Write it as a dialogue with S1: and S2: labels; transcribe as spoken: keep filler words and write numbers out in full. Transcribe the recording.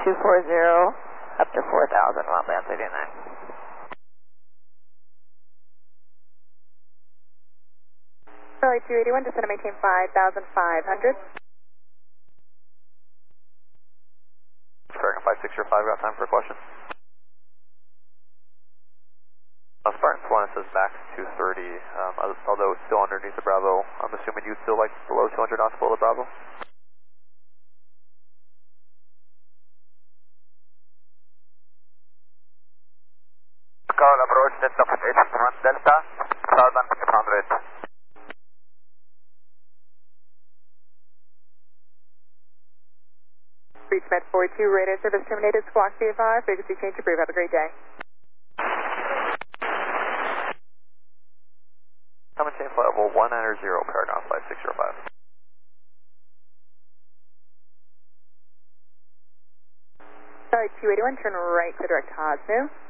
S1: two four zero up to four thousand, one band thirty-nine.
S2: Charlie two eighty-one, descend and maintain five thousand five hundred.
S3: Spartan five six zero five, got time for a question? Uh, Spartan one says max two thirty, um, although it's still underneath the Bravo. I'm assuming you'd still like below two hundred knots below the Bravo?
S4: Call approach Delta eight one Delta, one thousand five hundred.
S2: Reach Met forty-two, radar service terminated, squawk C five, frequency change approved. Have a great day.
S3: Come and change flight level one nine zero, Paragon five six zero five.
S2: Sorry, two eighty-one, turn right to direct Hosnu.